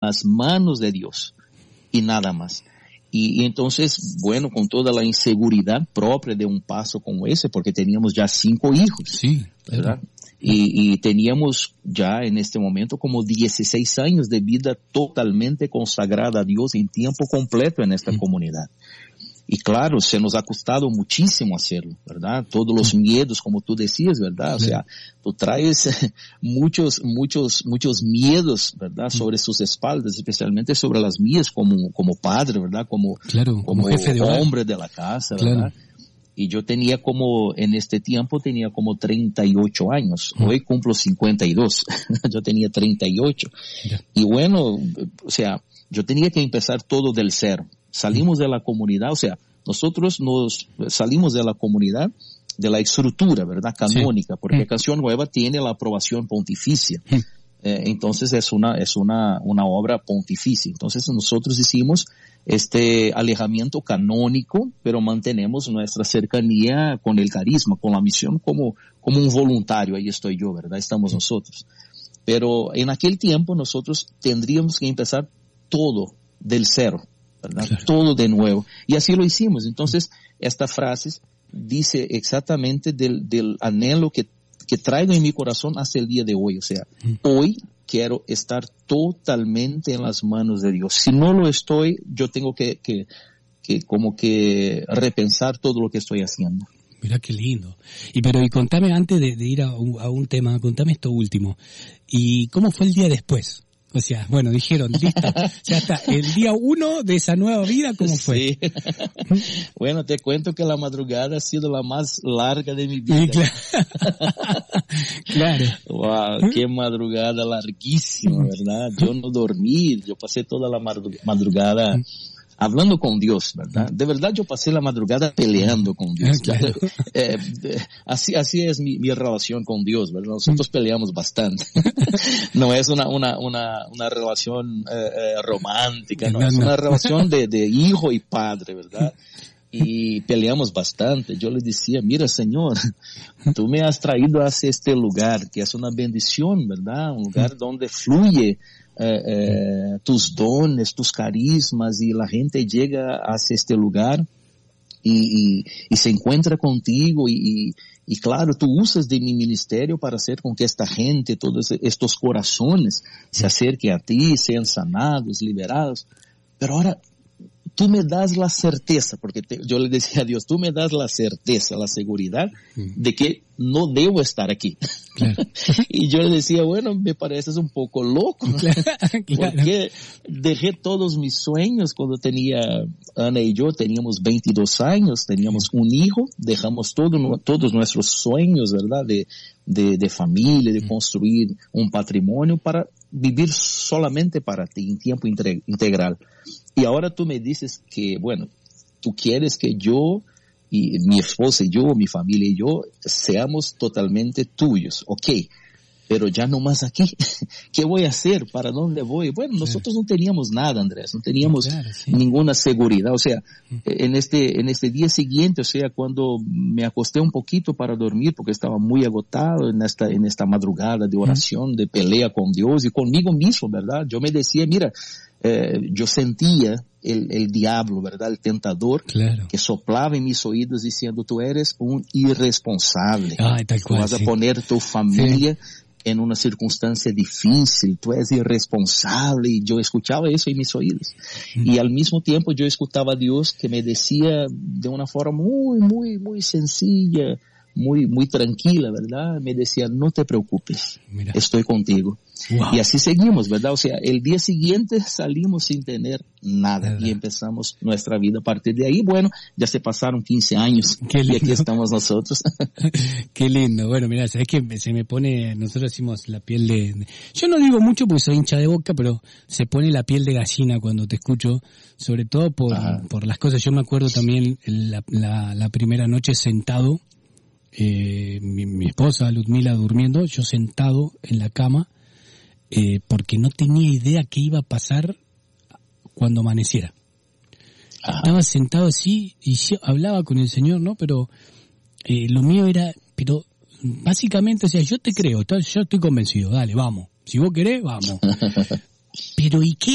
las manos de Dios y nada más. Y entonces, bueno, con toda la inseguridad propia de un paso como ese, porque teníamos ya 5 hijos, sí, ¿verdad? Y teníamos ya en este momento como 16 años de vida totalmente consagrada a Dios en tiempo completo en esta comunidad. Y claro, se nos ha costado muchísimo hacerlo, ¿verdad? Todos los miedos, como tú decías, ¿verdad? O sea, tú traes muchos miedos, ¿verdad? Sobre sus espaldas, especialmente sobre las mías como padre, ¿verdad? Como jefe de hogar, hombre de la casa, ¿verdad? Y yo tenía en este tiempo tenía como 38 años. Hoy cumplo 52. Yo tenía 38. Y bueno, o sea, yo tenía que empezar todo del cero. Salimos de la comunidad, o sea, nosotros nos salimos de la comunidad de la estructura, ¿verdad? Canónica, porque Canción Nueva tiene la aprobación pontificia. Entonces es una obra pontificia. Entonces nosotros hicimos este alejamiento canónico, pero mantenemos nuestra cercanía con el carisma, con la misión como un voluntario. Ahí estoy yo, ¿verdad? Estamos nosotros. Pero en aquel tiempo nosotros tendríamos que empezar todo del cero, ¿verdad? Claro. Todo de nuevo. Y así lo hicimos. Entonces, esta frase dice exactamente del anhelo que traigo en mi corazón hasta el día de hoy. O sea, hoy quiero estar totalmente en las manos de Dios. Si no lo estoy, yo tengo que como que repensar todo lo que estoy haciendo. Mirá qué lindo. Y contame, antes de ir a un tema, contame esto último. ¿Y cómo fue el día después? O sea, bueno, dijeron, listo, ya está. El día 1 de esa nueva vida, ¿cómo fue? Sí. Bueno, te cuento que la madrugada ha sido la más larga de mi vida. Claro. Wow, qué madrugada larguísima, ¿verdad? Yo no dormí, yo pasé toda la madrugada hablando con Dios, ¿verdad? De verdad yo pasé la madrugada peleando con Dios. Claro. Así es mi relación con Dios, ¿verdad? Nosotros peleamos bastante. No es una relación romántica, no, es una relación de hijo y padre, ¿verdad? Y peleamos bastante. Yo le decía, mira, Señor, tú me has traído hacia este lugar, que es una bendición, ¿verdad? Un lugar donde fluye tus dones, tus carismas, y la gente llega hacia este lugar y se encuentra contigo y claro, tú usas de mi ministerio para hacer con que esta gente, todos estos corazones se acerquen a ti, sean sanados, liberados. Pero ahora tú me das la certeza, porque yo le decía a Dios, tú me das la certeza, la seguridad de que no debo estar aquí. Claro. Y yo le decía, bueno, me pareces un poco loco, claro. Porque dejé todos mis sueños cuando Ana y yo teníamos 22 años, teníamos un hijo, dejamos todos nuestros sueños, ¿verdad? De familia, de construir un patrimonio para vivir solamente para ti, en tiempo integral. Y ahora tú me dices que, bueno, tú quieres que yo y mi esposa y yo, mi familia y yo, seamos totalmente tuyos. Ok, pero ya no más aquí. ¿Qué voy a hacer? ¿Para dónde voy? Bueno, nosotros no teníamos nada, Andrés, no teníamos ninguna seguridad. O sea, en este día siguiente, o sea, cuando me acosté un poquito para dormir, porque estaba muy agotado en esta madrugada de oración, de pelea con Dios y conmigo mismo, ¿verdad? Yo me decía, mira, yo sentía el diablo, ¿verdad? El tentador, claro, que soplaba en mis oídos diciendo, tú eres un irresponsable. Tal cual, vas a poner tu familia en una circunstancia difícil, tú eres irresponsable. Y yo escuchaba eso en mis oídos. Y al mismo tiempo yo escuchaba a Dios que me decía de una forma muy, muy, muy sencilla, muy, muy tranquila, ¿verdad? Me decía, no te preocupes, mira, estoy contigo. Wow. Y así seguimos, ¿verdad? O sea, el día siguiente salimos sin tener nada y empezamos nuestra vida a partir de ahí. Bueno, ya se pasaron 15 años y aquí estamos nosotros. Qué lindo. Bueno, mira, sabes que se me pone, nosotros decimos la piel de... Yo no digo mucho porque soy hincha de Boca, pero se pone la piel de gallina cuando te escucho, sobre todo por las cosas. Yo me acuerdo también la primera noche sentado, mi esposa Ludmila durmiendo, yo sentado en la cama, porque no tenía idea qué iba a pasar cuando amaneciera. Estaba sentado así y yo hablaba con el Señor, ¿no? Pero lo mío era, pero básicamente, o sea, yo te creo, yo estoy convencido, dale, vamos. Si vos querés, vamos. Pero ¿y qué